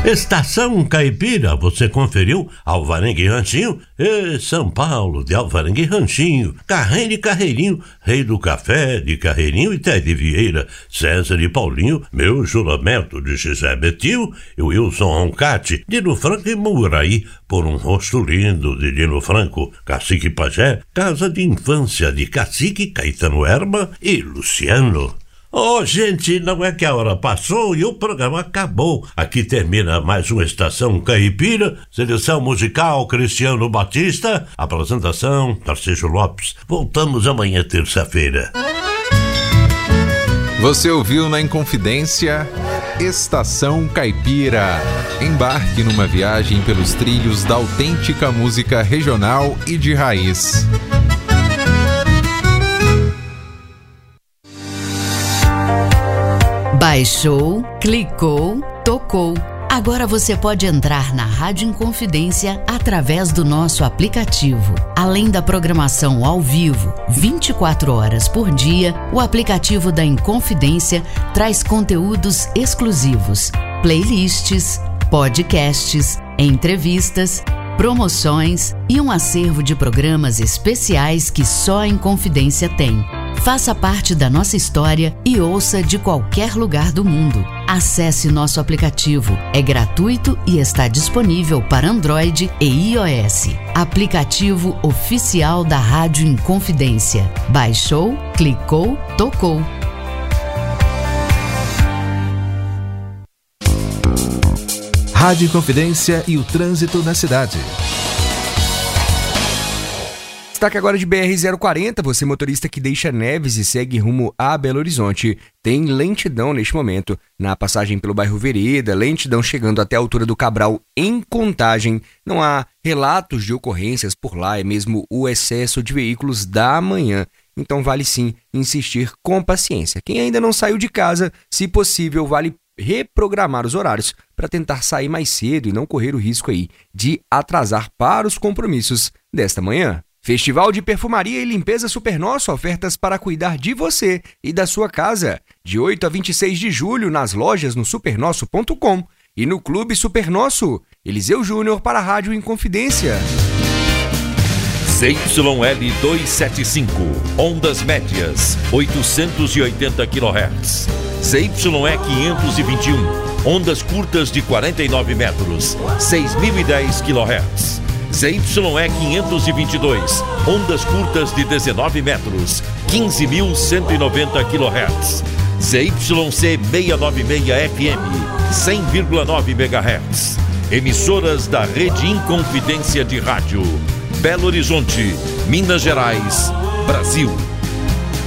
Estação Caipira, você conferiu Alvarenga e Ranchinho? São Paulo de Alvarenga e Ranchinho, Carreiro e Carreirinho, Rei do Café de Carreirinho e Ted Vieira, César e Paulinho, Meu Juramento de José Betil e Wilson Roncati, Dino Franco e Muraí, Por um Rosto Lindo de Dino Franco, Cacique Pajé, Casa de Infância de Cacique, Caetano Erma e Luciano. Oh, gente, não é que a hora passou e o programa acabou. Aqui termina mais uma Estação Caipira, seleção musical Cristiano Batista, apresentação Tarcísio Lopes. Voltamos amanhã, terça-feira. Você ouviu na Inconfidência Estação Caipira. Embarque numa viagem pelos trilhos da autêntica música regional e de raiz. Baixou, clicou, tocou. Agora você pode entrar na Rádio Inconfidência através do nosso aplicativo. Além da programação ao vivo, 24 horas por dia, o aplicativo da Inconfidência traz conteúdos exclusivos, playlists, podcasts, entrevistas, promoções e um acervo de programas especiais que só a Inconfidência tem. Faça parte da nossa história e ouça de qualquer lugar do mundo. Acesse nosso aplicativo. É gratuito e está disponível para Android e iOS. Aplicativo oficial da Rádio Inconfidência. Baixou, clicou, tocou. Rádio Inconfidência e o trânsito na cidade. Destaque agora de BR-040, você motorista que deixa Neves e segue rumo a Belo Horizonte. Tem lentidão neste momento na passagem pelo bairro Vereda, lentidão chegando até a altura do Cabral em Contagem. Não há relatos de ocorrências por lá, é mesmo o excesso de veículos da manhã. Então vale sim insistir com paciência. Quem ainda não saiu de casa, se possível, vale reprogramar os horários para tentar sair mais cedo e não correr o risco aí de atrasar para os compromissos desta manhã. Festival de Perfumaria e Limpeza Supernosso, ofertas para cuidar de você e da sua casa. De 8 a 26 de julho, nas lojas no supernosso.com e no Clube Supernosso. Eliseu Júnior para a Rádio Inconfidência. ZYL 275, ondas médias, 880 kHz. ZYE 521, ondas curtas de 49 metros, 6.010 kHz. ZYE 522, ondas curtas de 19 metros, 15.190 kHz. ZYC 696 FM, 100,9 MHz. Emissoras da Rede Inconfidência de Rádio. Belo Horizonte, Minas Gerais, Brasil.